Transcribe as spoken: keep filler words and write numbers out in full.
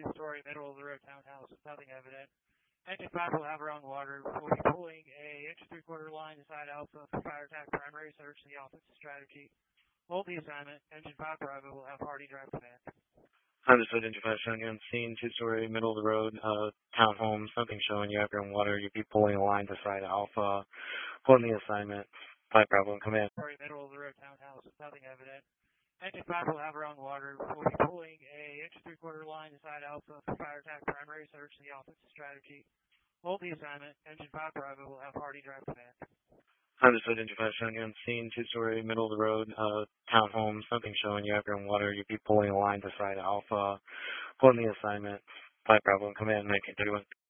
two-story middle-of-the-road townhouse with nothing evident. Engine five will have her own water. We'll be pulling a inch and three-quarter line inside Alpha for fire attack primary search in the offensive strategy. Hold the assignment. Engine five Bravo will have Hardy drive command. Understood, Engine five showing you on scene, two-story, middle-of-the-road, uh, townhome, something showing you have your own water. You'd be pulling a line to side Alpha, holding the assignment, five Bravo in command. Sorry, middle-of-the-road townhouse with nothing evident. Engine five will have her own water. We'll be pulling a inch and three-quarter line inside Alpha for fire attack primary search in the offensive strategy. Hold the assignment. Engine five Bravo will have Hardy drive command. Understood, Engine five showing you on scene, two-story, middle-of-the-road, uh, townhome, something showing you have your own water. You'd be pulling a line to side Alpha, holding the assignment, five Bravo in command, nineteen thirty-one.